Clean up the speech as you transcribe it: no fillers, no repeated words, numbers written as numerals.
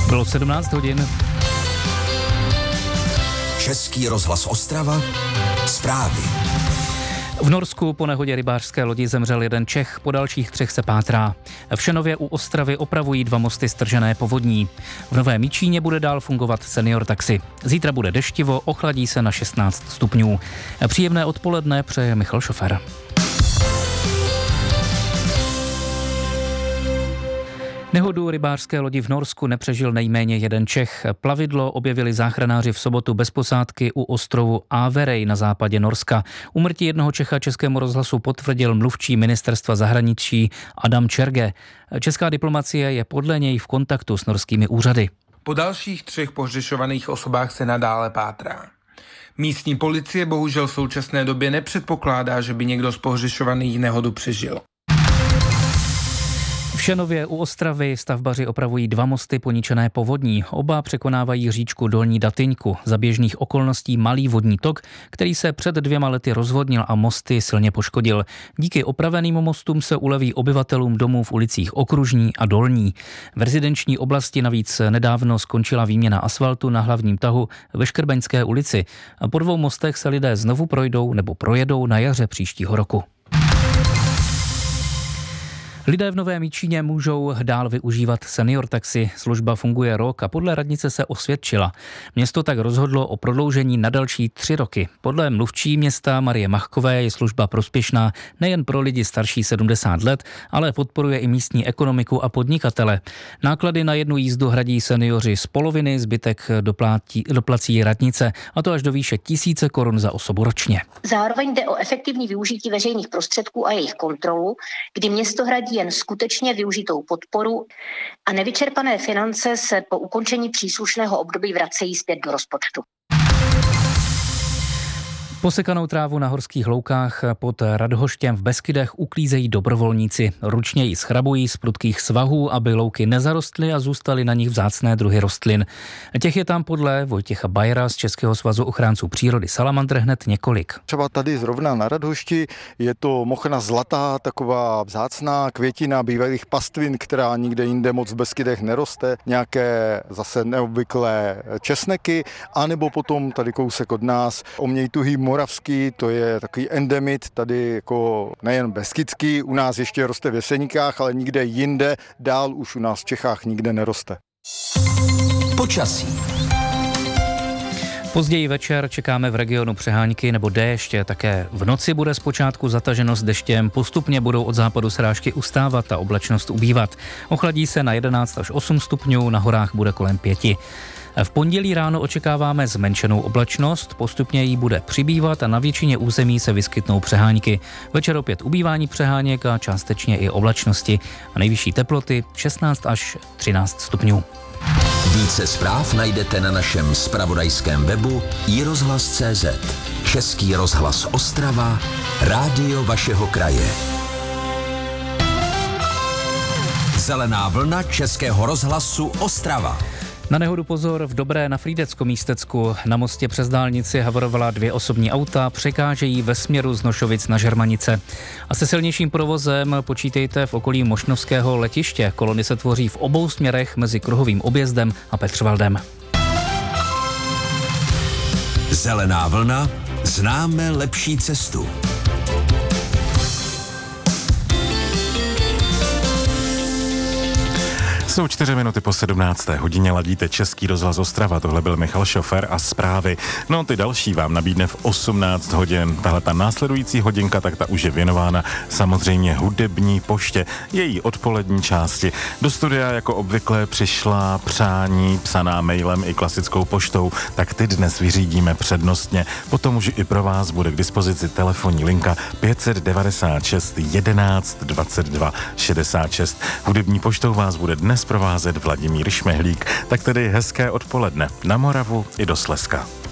Bylo 17 hodin. Český rozhlas Ostrava, zprávy. V Norsku po nehodě rybářské lodi zemřel jeden Čech, po dalších 3 se pátrá. V Šenově u Ostravy opravují 2 mosty stržené povodní. V Novém Jičíně bude dál fungovat senior taxi. Zítra bude deštivo, ochladí se na 16 stupňů. Příjemné odpoledne přeje Michal Šofer. Nehodu rybářské lodi v Norsku nepřežil nejméně jeden Čech. Plavidlo objevili záchranáři v sobotu bez posádky u ostrovu Averey na západě Norska. Úmrtí jednoho Čecha Českému rozhlasu potvrdil mluvčí ministerstva zahraničí Adam Čerge. Česká diplomacie je podle něj v kontaktu s norskými úřady. Po dalších 3 pohřešovaných osobách se nadále pátrá. Místní policie bohužel v současné době nepředpokládá, že by někdo z pohřešovaných nehodu přežil. V Šenově u Ostravy stavbaři opravují 2 mosty poničené povodní. Oba překonávají říčku Dolní Datyňku. Za běžných okolností malý vodní tok, který se před 2 lety rozvodnil a mosty silně poškodil. Díky opraveným mostům se uleví obyvatelům domů v ulicích Okružní a Dolní. V rezidenční oblasti navíc nedávno skončila výměna asfaltu na hlavním tahu ve Škrbeňské ulici. Po 2 mostech se lidé znovu projdou nebo projedou na jaře příštího roku. Lidé v Novém Jičíně můžou dál využívat senior taxi. Služba funguje rok a podle radnice se osvědčila. Město tak rozhodlo o prodloužení na další 3 roky. Podle mluvčí města Marie Machkové je služba prospěšná nejen pro lidi starší 70 let, ale podporuje i místní ekonomiku a podnikatele. Náklady na jednu jízdu hradí seniori z poloviny, zbytek doplací radnice, a to až do výše 1000 korun za osobu ročně. Zároveň jde o efektivní využití veřejných prostředků a jejich kontrolu, kdy město hradí jen skutečně využitou podporu a nevyčerpané finance se po ukončení příslušného období vracejí zpět do rozpočtu. Posekanou trávu na horských loukách pod Radhoštěm v Beskydech uklízejí dobrovolníci. Ručně ji schrabují z prudkých svahů, aby louky nezarostly a zůstaly na nich vzácné druhy rostlin. Těch je tam podle Vojtěcha Bajera z Českého svazu ochránců přírody Salamandr hned několik. Třeba tady zrovna na Radhošti je to mochna zlatá, taková vzácná květina bývalých pastvin, která nikde jinde moc v Beskydech neroste. Nějaké zase neobvyklé česneky, anebo potom tady kousek od nás omějtuhý moravský, to je takový endemit, tady jako nejen beskydský, u nás ještě roste v Jeseníkách, ale nikde jinde, dál už u nás v Čechách nikde neroste. Počasí. Později večer čekáme v regionu přehánky nebo déšť. Také v noci bude zpočátku zataženo s deštěm, postupně budou od západu srážky ustávat a oblačnost ubývat. Ochladí se na 11 až 8 stupňů, na horách bude kolem 5. V pondělí ráno očekáváme zmenšenou oblačnost, postupně jí bude přibývat a na většině území se vyskytnou přehánky. Večer opět ubývání přeháněk a částečně i oblačnosti a nejvyšší teploty 16 až 13 stupňů. Více zpráv najdete na našem zpravodajském webu iRozhlas.cz. Český rozhlas Ostrava, rádio vašeho kraje. Zelená vlna Českého rozhlasu Ostrava. Na nehodu pozor v Dobré na Frýdecko-Místecku. Na mostě přes dálnici havarovala 2 osobní auta, překážejí ve směru z Nošovic na Žermanice. A se silnějším provozem počítejte v okolí Mošnovského letiště. Kolony se tvoří v obou směrech mezi Kruhovým objezdem a Petřvaldem. Zelená vlna, známe lepší cestu. Jsou 4 minuty po 17. hodině, ladíte Český rozhlas Ostrava, tohle byl Michal Šofer a zprávy. No ty další vám nabídne v 18 hodin. Tahle ta následující hodinka, tak ta už je věnována samozřejmě hudební poště, její odpolední části. Do studia jako obvykle přišla přání psaná mailem i klasickou poštou, tak ty dnes vyřídíme přednostně. Potom už i pro vás bude k dispozici telefonní linka 596 11 22 66. Hudební poštou vás bude dnes provázet Vladimír Šmehlík. Tak tedy hezké odpoledne na Moravu i do Slezska.